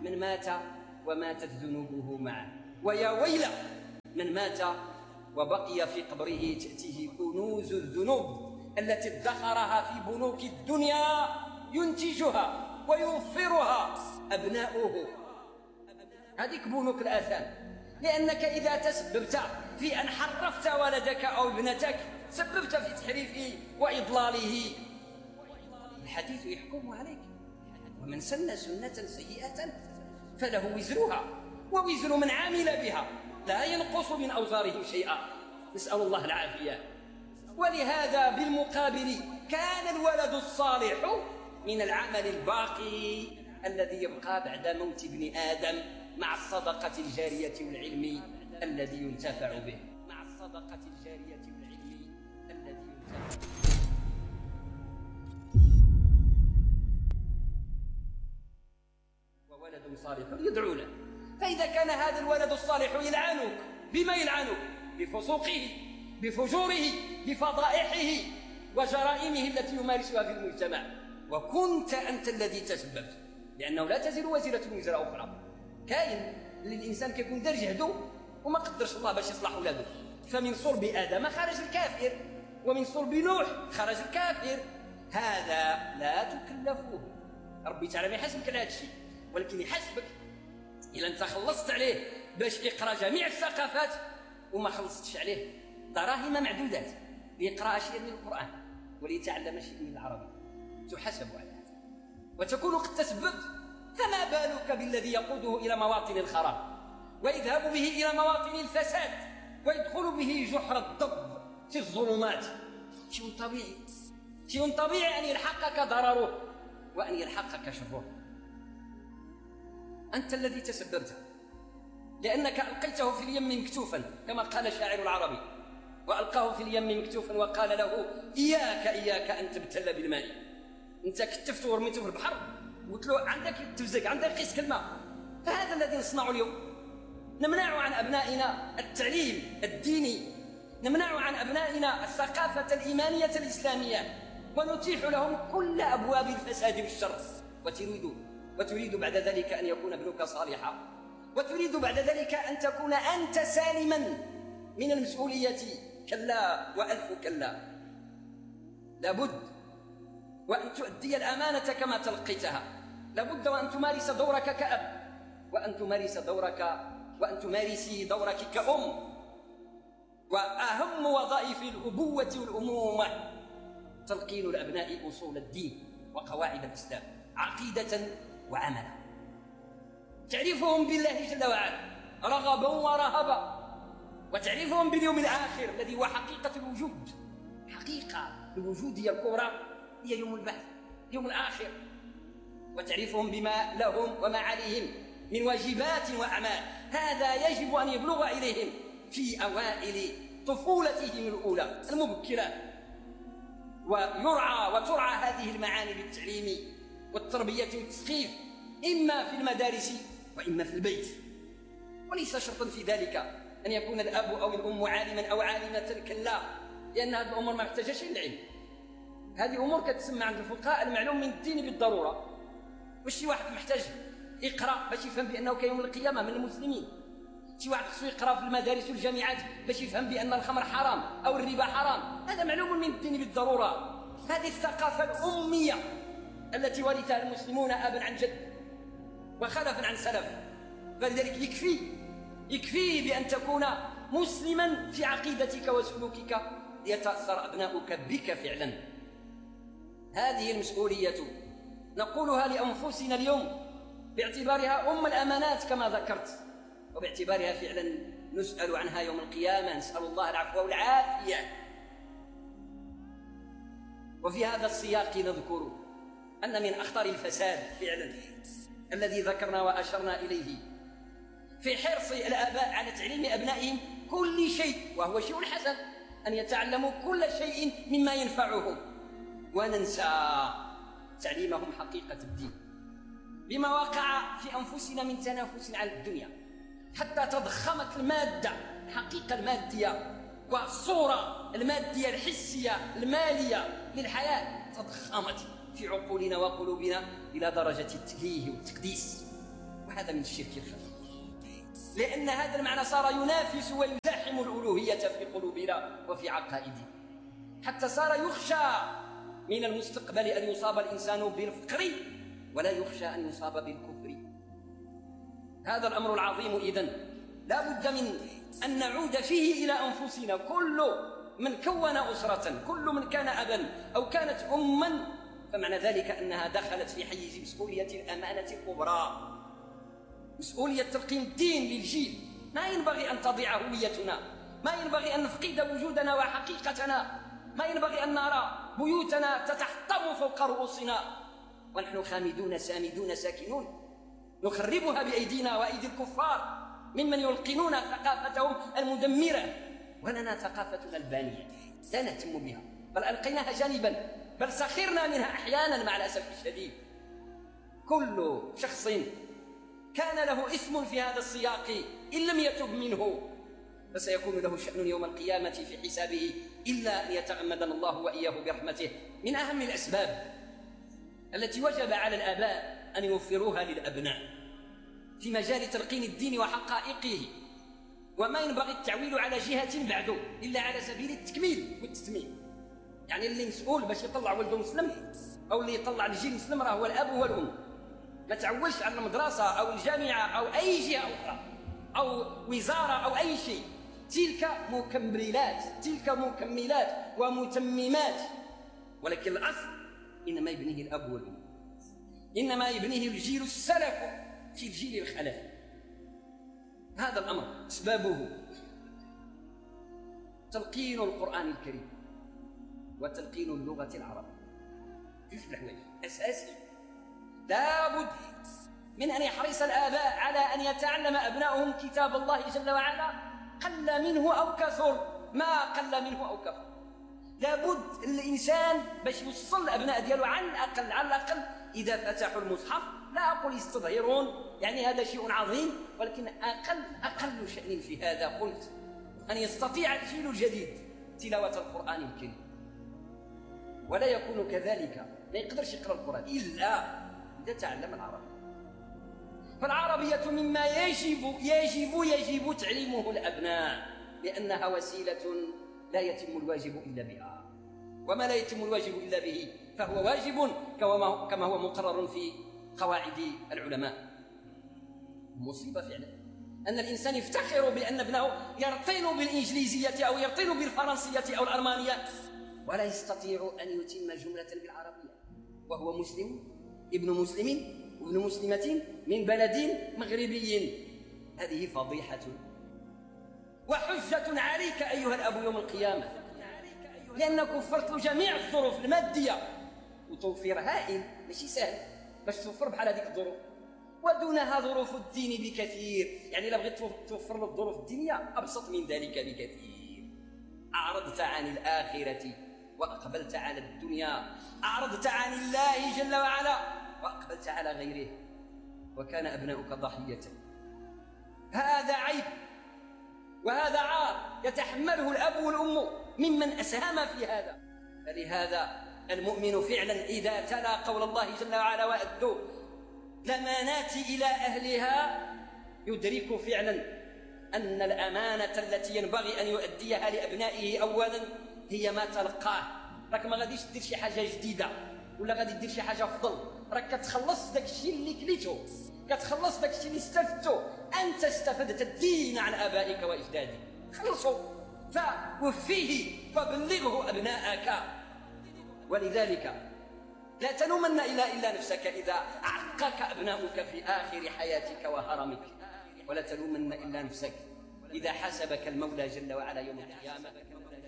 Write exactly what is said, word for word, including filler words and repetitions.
من مات وماتت ذنوبه معه، ويا ويل من مات وبقي في قبره تأتيه كنوز الذنوب التي ادخرها في بنوك الدنيا ينتجها ويوفرها أبناؤه. هذيك بنوك الآثام، لأنك إذا تسببت في أن حرفت ولدك أو ابنتك سببت في تحريفه وإضلاله، الحديث يحكم عليك. ومن سن سنة سيئة فله وزرها ووزر من عامل بها لا ينقص من أوزارهم شيئا، نسأل الله العافية. ولهذا بالمقابل كان الولد الصالح من العمل الباقي الذي يبقى بعد موت ابن آدم، مع الصدقة الجارية والعلم الذي ينتفع به، مع الصدقة الجارية والعلم الذي ينتفع به. وولد صالح يدعو له، فإذا كان هذا الولد الصالح يلعنك، بما يلعنك؟ بفسوقه، بفجوره، بفضائحه وجرائمه التي يمارسها في المجتمع، وكنت أنت الذي تسببت، لأنه لا تزر وزرة وزر أخرى. كاين للإنسان كيكون دار جهده وما قدرش الله باش يصلح ولاده، فمن صلب آدم خرج الكافر، ومن صلب نوح خرج الكافر. هذا لا تكلفوه، ربي تعالى ما يحاسبك على هذا الشيء، ولكن يحاسبك إلا أنت خلصت عليه باش يقرأ جميع الثقافات وما خلصتش عليه دراهم معدودات ليقرأ شيئا من القرآن وليتعلم شيئا من العربي، تحاسب على هذا وتكون قد تسببت. فما بالك بالذي يقوده إلى مواطن الخراب ويذهب به إلى مواطن الفساد ويدخل به جحر الضب في الظلمات؟ شيء طبيعي، شيء طبيعي أن يلحقك ضرره وأن يلحقك شره. أنت الذي تسببت، لأنك ألقيته في اليم مكتوفا كما قال شاعر العربي، وألقاه في اليم مكتوفا وقال له إياك إياك أن تبتل بالماء. أنت كتفته ورميته في البحر وقلت له عندك تفزق، عندك قيس كلمة. فهذا الذي نصنعه اليوم، نمنع عن أبنائنا التعليم الديني، نمنع عن أبنائنا الثقافة الإيمانية الإسلامية، ونتيح لهم كل أبواب الفساد والشر. وتريد وتريد بعد ذلك أن يكون ابنك صالحا، وتريد بعد ذلك أن تكون أنت سالما من المسؤولية. كلا وألف كلا، لابد وأن تؤدي الأمانة كما تلقيتها، لابد وأن تمارس دورك كأب، وأن تمارس دورك وأن تمارسي دورك كأم. وأهم وظائف الأبوة والأمومة تلقين الأبناء أصول الدين وقواعد الإسلام عقيدة وعملا، تعرفهم بالله جل وعلا رغبا ورهبا، وتعرفهم باليوم الآخر الذي هو حقيقة الوجود. حقيقة الوجودية الكبرى هي يوم البعث، يوم الآخر، وتعرفهم بما لهم وما عليهم من واجبات وأعمال. هذا يجب أن يبلغ إليهم في أوائل طفولتهم الأولى المبكرة، ويرعى وترعى هذه المعاني بالتعليم والتربية والتثقيف، إما في المدارس وإما في البيت. وليس شرطا في ذلك أن يكون الأب أو الأم عالما أو عالمة، كلا، لأن هذه الأمور ما محتاجش العلم. هذه أمور كتسمى عند الفقهاء المعلوم من الدين بالضرورة. واش شي واحد محتاج يقرأ باش يفهم بأنه كيوم القيامة من المسلمين؟ شي واحد خصو يقرأ في المدارس والجامعات باش يفهم بأن الخمر حرام أو الربا حرام؟ هذا معلوم من الدين بالضرورة. هذه الثقافة الأمية التي ورثها المسلمون أبا عن جد وخلفا عن سلف. فلذلك يكفي يكفي بأن تكون مسلما في عقيدتك وسلوكك ليتأثر أبناؤك بك فعلا. هذه المسؤولية نقولها لأنفسنا اليوم باعتبارها أم الأمانات كما ذكرت، وباعتبارها فعلا نسأل عنها يوم القيامة، نسأل الله العفو والعافية. وفي هذا السياق نذكر أن من أخطر الفساد فعلا الذي ذكرنا وأشرنا إليه في حرص الآباء على تعليم أبنائهم كل شيء، وهو شيء حسن أن يتعلموا كل شيء مما ينفعهم، وننسى تعليمهم حقيقة الدين، بما وقع في أنفسنا من تنافس على الدنيا حتى تضخمت المادة، الحقيقة المادية والصورة المادية الحسية المالية للحياة تضخمت في عقولنا وقلوبنا إلى درجة التليه والتقديس. وهذا من الشرك الخفي، لأن هذا المعنى صار ينافس ويزاحم الألوهية في قلوبنا وفي عقائدنا، حتى صار يخشى من المستقبل أن يصاب الإنسان بالفقر ولا يخشى أن يصاب بالكفر. هذا الأمر العظيم إذن لا بد من أن نعود فيه إلى أنفسنا. كل من كون أسرة، كل من كان أبا أو كانت أما، فمعنى ذلك أنها دخلت في حيز مسؤولية الأمانة الكبرى، مسؤولية تلقين الدين للجيل. ما ينبغي أن تضيع هويتنا، ما ينبغي أن نفقد وجودنا وحقيقتنا، ما ينبغي أن نرى بيوتنا تتحطم فوق رؤوسنا ونحن خامدون سامدون ساكنون، نخربها بأيدينا وأيدي الكفار ممن يلقنون ثقافتهم المدمرة، ولنا ثقافتنا البانية لا نهتم بها، بل ألقيناها جانبا، بل سخرنا منها أحيانا مع الأسف الشديد. كل شخص كان له اسم في هذا السياق إن لم يتب منه فسيكون له شأن يوم القيامة في حسابه، إلا أن يتغمدنا الله وإياه برحمته. من أهم الأسباب التي وجب على الآباء أن يوفروها للأبناء في مجال تلقين الدين وحقائقه، وما ينبغي التعويل على جهة بعد إلا على سبيل التكميل والتتميم. يعني اللي مسؤول باش يطلع ولده مسلم أو اللي يطلع الجيل مسلم راه هو الأب والأم. ما تعولش على المدرسة أو الجامعة أو أي جهة أخرى أو وزارة أو أي شيء، تلك مكملات، تلك مكملات ومتممات، ولكن الأصل إنما يبنيه الأب والأم، إنما يبنيه الجيل السلف في الجيل الخلف. هذا الأمر أسبابه تلقين القرآن الكريم وتلقين اللغة العربية، جوج الحوايج أساسي لابد من أن يحرص الآباء على أن يتعلم أبنائهم كتاب الله جل وعلا، قل منه أو كثر، ما قل منه أو كثر. لابد الإنسان باش يوصل الأبناء ديالو على الأقل على الأقل إذا فتحوا المصحف، لا أقول يستظهرون يعني هذا شيء عظيم، ولكن أقل أقل شأن في هذا قلت أن يستطيع الجيل الجديد تلاوة القرآن الكريم، ولا يكون كذلك، ما يقدرش يقرأ القرآن إلا إذا تعلم العربية. فالعربية مما يجب يجب يجب تعليمه الأبناء، لأنها وسيلة لا يتم الواجب إلا بها، وما لا يتم الواجب إلا به فهو واجب كما هو مقرر في قواعد العلماء. مصيبة فعلا أن الإنسان يفتخر بأن ابنه يرطن بالإنجليزية أو يرطن بالفرنسية أو الألمانية ولا يستطيع أن يتم جملة بالعربية، وهو مسلم ابن مسلم وابن مسلمة من بلد مغربي. هذه فضيحة وحجة عليك أيها الأب يوم القيامة، لأنك وفرت له جميع الظروف المادية، وتوفير هائل ماشي سهل باش توفر بحال هذيك الظروف، ودونها ظروف الدين بكثير. يعني إلا بغيت توفر له الظروف الدينية أبسط من ذلك بكثير. أعرضت عن الآخرة وأقبلت على الدنيا، أعرضت عن الله جل وعلا وأقبلت على غيره، وكان أبناؤك ضحية. هذا عيب وهذا عار يتحمله الأب والأم ممن أسهم في هذا. فلهذا المؤمن فعلا إذا تلا قول الله جل وعلا وأدوا الأمانات إلى أهلها يدرك فعلا أن الأمانة التي ينبغي أن يؤديها لأبنائه أولا هي ما تلقاه. راك ما غاديش دير شي حاجة جديدة ولا غادي دير شي حاجة أفضل، راك كتخلص داك الشيء اللي كليتو، كتخلص داك الشيء اللي استفدتو. أنت استفدت الدين عن آبائك وأجدادك، خلصوا فوفيه فبلغه أبناءك. ولذلك لا تلومن إلا إلا نفسك إذا عقك أبناؤك في آخر حياتك وهرمك، ولا تلومن إلا نفسك إذا حاسبك المولى جل وعلا يوم القيامة.